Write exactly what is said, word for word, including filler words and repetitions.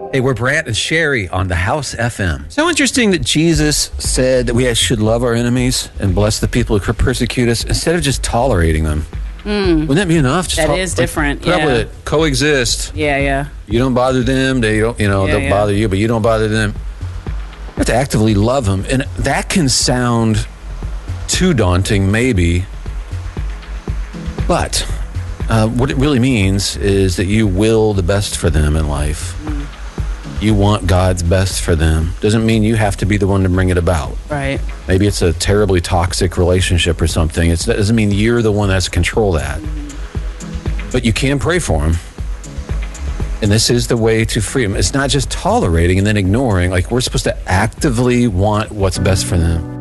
Hey, we're Brant and Sherry on the House F M. So interesting that Jesus said that we should love our enemies and bless the people who persecute us instead of just tolerating them. Mm. Wouldn't that be enough? Just that to- is different. Like, Yeah. it, coexist. Yeah, yeah. You don't bother them. They don't. You know, Yeah, they'll yeah. bother you, but you don't bother them. You have to actively love them, and that can sound too daunting, maybe. But uh, what it really means is that you will the best for them in life. Mm. You want God's best for them. Doesn't mean you have to be the one to bring it about. Right. Maybe it's a terribly toxic relationship or something. It's, that doesn't mean you're the one that has to control that. Mm-hmm. But you can pray for them. And this is the way to freedom. It's not just tolerating and then ignoring. Like, we're supposed to actively want what's best for them.